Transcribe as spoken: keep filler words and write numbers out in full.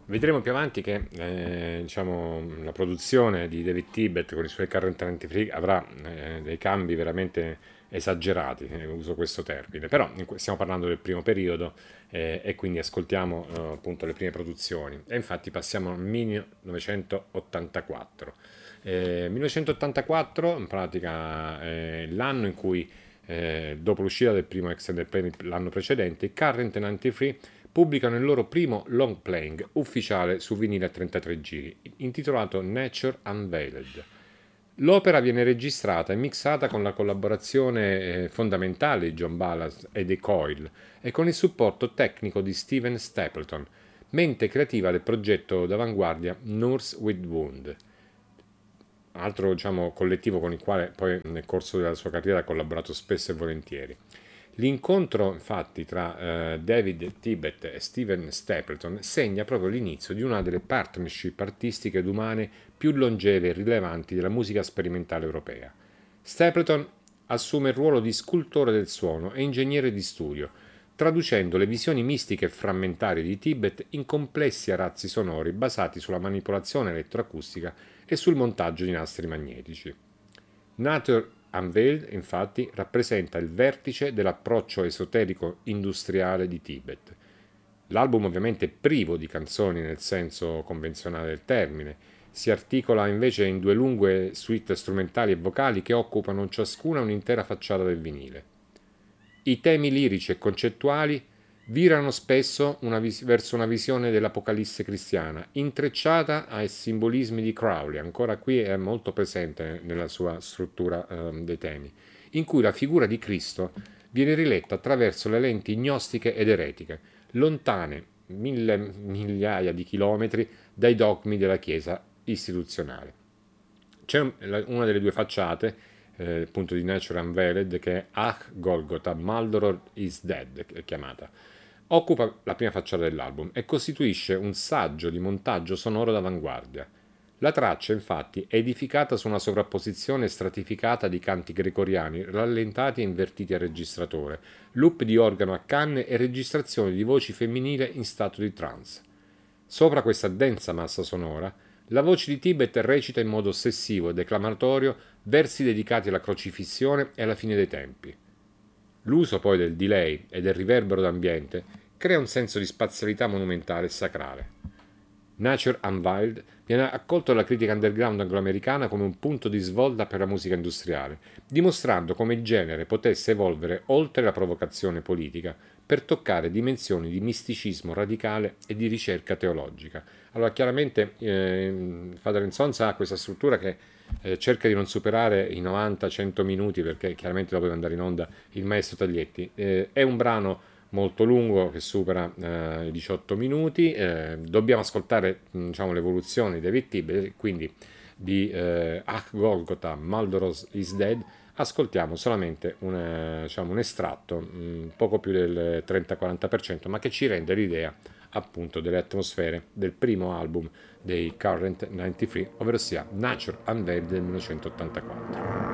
vedremo più avanti che eh, diciamo, la produzione di David Tibet con i suoi Current ninety-three avrà eh, dei cambi veramente esagerati, eh, uso questo termine, però in que- stiamo parlando del primo periodo eh, e quindi ascoltiamo eh, appunto le prime produzioni. E infatti passiamo al millenovecentottantaquattro. Eh, millenovecentottantaquattro in pratica è l'anno in cui eh, dopo l'uscita del primo Extended Play l'anno precedente, i Current ninety-three pubblicano il loro primo long playing ufficiale su vinile a trentatré giri, intitolato Nature Unveiled. L'opera viene registrata e mixata con la collaborazione eh, fondamentale di John Ballas e dei Coil e con il supporto tecnico di Steven Stapleton, mente creativa del progetto d'avanguardia Nurse with Wound, altro diciamo, collettivo con il quale poi nel corso della sua carriera ha collaborato spesso e volentieri. L'incontro infatti tra eh, David Tibet e Steven Stapleton segna proprio l'inizio di una delle partnership artistiche ed umane più longeve e rilevanti della musica sperimentale europea. Stapleton assume il ruolo di scultore del suono e ingegnere di studio, traducendo le visioni mistiche e frammentarie di Tibet in complessi arazzi sonori basati sulla manipolazione elettroacustica e sul montaggio di nastri magnetici. Nature Unveiled, infatti, rappresenta il vertice dell'approccio esoterico industriale di Tibet. L'album ovviamente è privo di canzoni nel senso convenzionale del termine, si articola invece in due lunghe suite strumentali e vocali che occupano ciascuna un'intera facciata del vinile. I temi lirici e concettuali virano spesso una vis- verso una visione dell'Apocalisse cristiana, intrecciata ai simbolismi di Crowley, ancora qui è molto presente nella sua struttura eh, dei temi, in cui la figura di Cristo viene riletta attraverso le lenti gnostiche ed eretiche, lontane mille migliaia di chilometri dai dogmi della Chiesa istituzionale. C'è una delle due facciate, eh, appunto di Nature Unveiled, che è Ach Golgotha, Maldoror is Dead, è chiamata. Occupa la prima facciata dell'album e costituisce un saggio di montaggio sonoro d'avanguardia. La traccia, infatti, è edificata su una sovrapposizione stratificata di canti gregoriani rallentati e invertiti al registratore, loop di organo a canne e registrazioni di voci femminili in stato di trance. Sopra questa densa massa sonora, la voce di Tibet recita in modo ossessivo e declamatorio versi dedicati alla crocifissione e alla fine dei tempi. L'uso poi del delay e del riverbero d'ambiente crea un senso di spazialità monumentale e sacrale. Nature Unveiled viene accolto dalla critica underground angloamericana come un punto di svolta per la musica industriale, dimostrando come il genere potesse evolvere oltre la provocazione politica per toccare dimensioni di misticismo radicale e di ricerca teologica. Allora, chiaramente eh, Father and Sons ha questa struttura che eh, cerca di non superare i novanta cento minuti, perché chiaramente dopo deve andare in onda il maestro Taglietti. Eh, è un brano molto lungo che supera eh, i diciotto minuti, eh, dobbiamo ascoltare diciamo, l'evoluzione di David Tibet, quindi di eh, Ach Golgotha, Maldoros is Dead, ascoltiamo solamente un, eh, diciamo, un estratto, mh, poco più del trenta quaranta per cento, ma che ci rende l'idea appunto delle atmosfere del primo album dei Current ninety-three, ovvero sia Nature Unveiled del millenovecentottantaquattro.